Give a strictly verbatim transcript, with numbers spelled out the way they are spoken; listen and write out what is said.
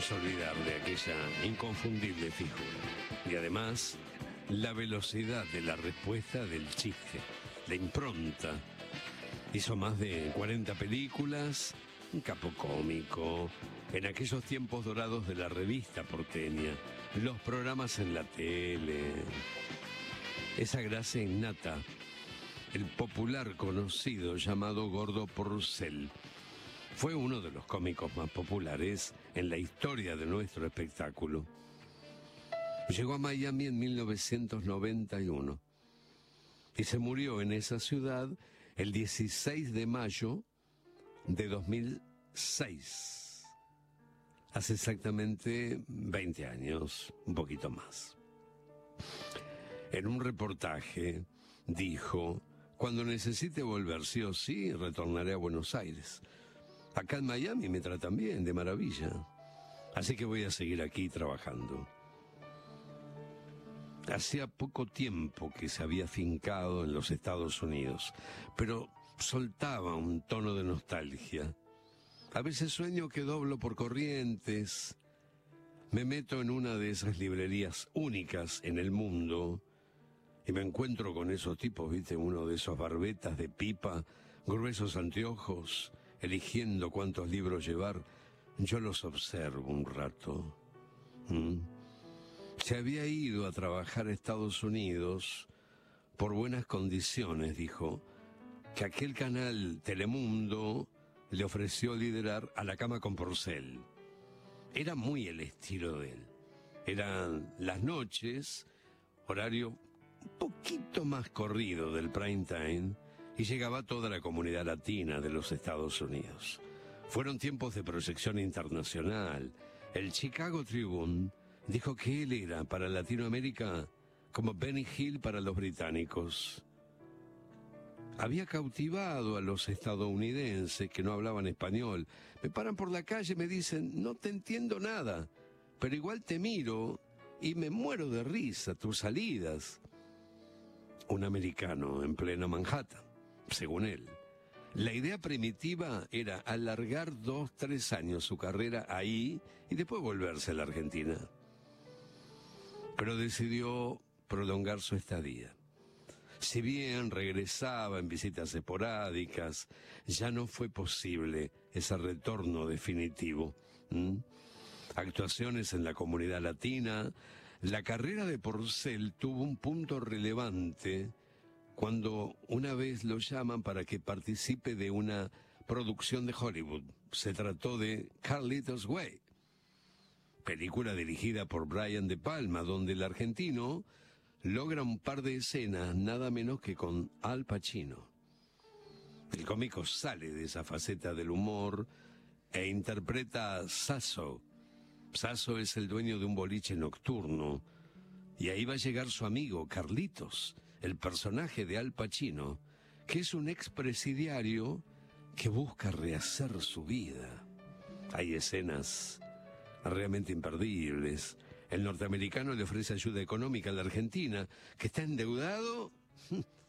podemos olvidar de aquella inconfundible figura. Y además, la velocidad de la respuesta del chiste, la impronta. Hizo más de cuarenta películas, un capo cómico, en aquellos tiempos dorados de la revista porteña, los programas en la tele. Esa gracia innata, el popular conocido llamado Gordo Porcel. Fue uno de los cómicos más populares en la historia de nuestro espectáculo. Llegó a Miami en mil novecientos noventa y uno y se murió en esa ciudad el dieciséis de mayo de dos mil seis. Hace exactamente veinte años, un poquito más. En un reportaje dijo: cuando necesite volver sí o sí, retornaré a Buenos Aires. Acá en Miami me tratan bien, de maravilla. Así que voy a seguir aquí trabajando. Hacía poco tiempo que se había afincado en los Estados Unidos, pero soltaba un tono de nostalgia. A veces sueño que doblo por Corrientes, me meto en una de esas librerías únicas en el mundo y me encuentro con esos tipos, ¿viste? Uno de esos barbetas de pipa, gruesos anteojos, eligiendo cuántos libros llevar. Yo los observo un rato. ¿Mm? Se había ido a trabajar a Estados Unidos por buenas condiciones, dijo, que aquel canal Telemundo le ofreció liderar A la cama con Porcel. Era muy el estilo de él. Eran las noches, horario un poquito más corrido del prime time, y llegaba toda la comunidad latina de los Estados Unidos. Fueron tiempos de proyección internacional. El Chicago Tribune dijo que él era para Latinoamérica como Benny Hill para los británicos. Había cautivado a los estadounidenses que no hablaban español. Me paran por la calle y me dicen: no te entiendo nada, pero igual te miro y me muero de risa tus salidas. Un americano en plena Manhattan, según él. La idea primitiva era alargar dos, tres años su carrera ahí y después volverse a la Argentina. Pero decidió prolongar su estadía. Si bien regresaba en visitas esporádicas, ya no fue posible ese retorno definitivo. ¿Mm? Actuaciones en la comunidad latina. La carrera de Porcel tuvo un punto relevante cuando una vez lo llaman para que participe de una producción de Hollywood. Se trató de Carlitos Way, película dirigida por Brian De Palma, donde el argentino logra un par de escenas nada menos que con Al Pacino. El cómico sale de esa faceta del humor e interpreta a Sasso. Sasso es el dueño de un boliche nocturno y ahí va a llegar su amigo Carlitos, el personaje de Al Pacino, que es un expresidiario que busca rehacer su vida. Hay escenas realmente imperdibles. El norteamericano le ofrece ayuda económica a la Argentina, que está endeudado